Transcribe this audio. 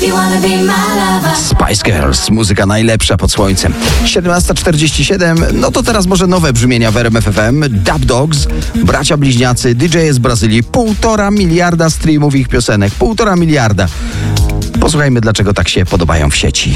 Spice Girls, muzyka najlepsza pod słońcem. 17:47, no to teraz może nowe brzmienia w RMF FM. Dub Dogs, bracia bliźniacy, DJ z Brazylii, 1,5 miliarda streamów ich piosenek, 1,5 miliarda. Posłuchajmy, dlaczego tak się podobają w sieci.